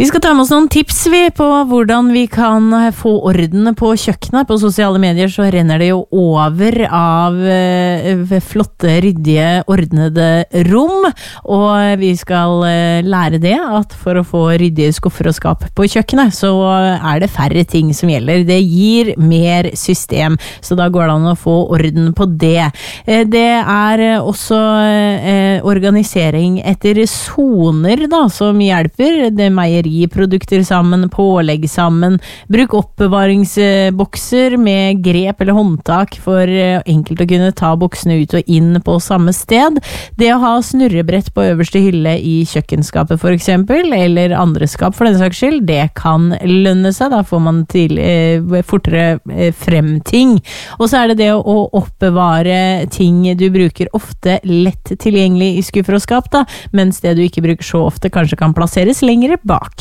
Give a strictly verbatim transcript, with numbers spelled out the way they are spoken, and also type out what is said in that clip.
Vi skal ta med oss noen tips vi på hvordan vi kan få orden på kjøkkenet. På sosiale medier så renner det jo over av eh, flotte, ryddige, ordnede rom. Og vi skal eh, lære det at for å få ryddige skuffer og skap på kjøkkenet, så er det færre ting som gjelder. Det gir mer system, så da går det an å få orden på det. Eh, det er også eh, organisering etter soner da, som hjelper. Det meieri produkter sammen, pålegg sammen, bruk oppbevaringsbokser med grep eller håndtak for enkelt å kunne ta boksene ut og inn på samme sted. Det å ha snurrebrett på øverste hylle i kjøkkenskapet for eksempel, eller andre skap for den saks skyld, det kan lønne seg, da får man til, eh, fortere eh, frem ting. Og så er det det å oppbevare ting du bruker ofte lett tilgjengelig i skuffer og skap, da, mens det du ikke bruker så ofte kanskje kan plasseres lengre bak.